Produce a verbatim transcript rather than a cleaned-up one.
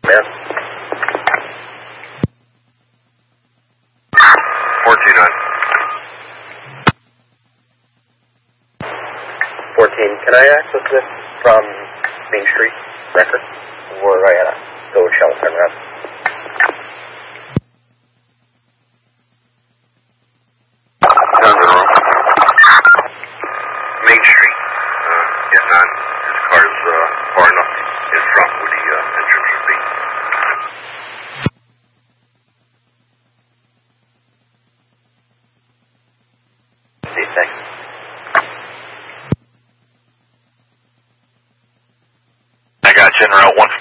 man. fourteen on. fourteen, can I access this from Main Street record? Or do I gotta go with shell turn around? Down the road. Main Street. Uh, getting on. His car's uh, far enough in front where the uh, entrance should be. See, thanks. I got you in route one